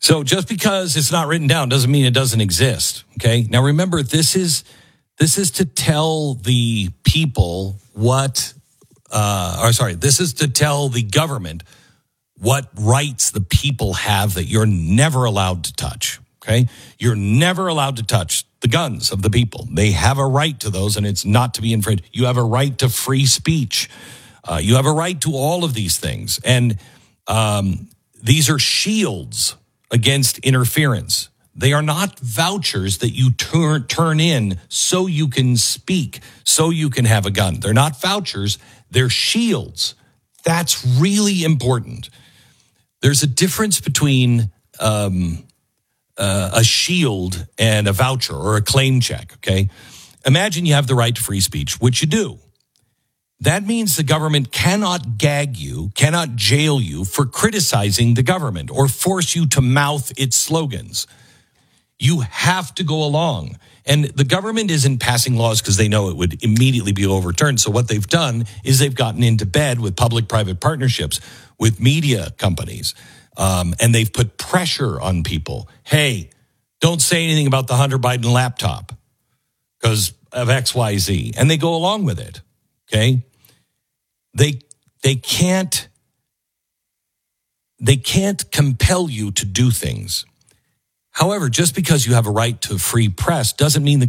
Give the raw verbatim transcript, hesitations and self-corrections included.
So just because it's not written down doesn't mean it doesn't exist. Okay. Now remember, this is this is to tell the people what, uh, or sorry, this is to tell the government what rights the people have that you're never allowed to touch. Okay. You're never allowed to touch the guns of the people. They have a right to those, and it's not to be infringed. You have a right to free speech. Uh, you have a right to all of these things. And um, these are shields against interference. They are not vouchers that you turn turn in so you can speak, so you can have a gun. They're not vouchers. They're shields. That's really important. There's a difference between um, uh, a shield and a voucher or a claim check, okay? Imagine you have the right to free speech, which you do. That means the government cannot gag you, cannot jail you for criticizing the government or force you to mouth its slogans. You have to go along. And the government isn't passing laws because they know it would immediately be overturned. So what they've done is they've gotten into bed with public-private partnerships with media companies. Um, and they've put pressure on people. Hey, don't say anything about the Hunter Biden laptop because of X Y Z. And they go along with it, okay? They they can't they can't compel you to do things. However, just because you have a right to free press doesn't mean the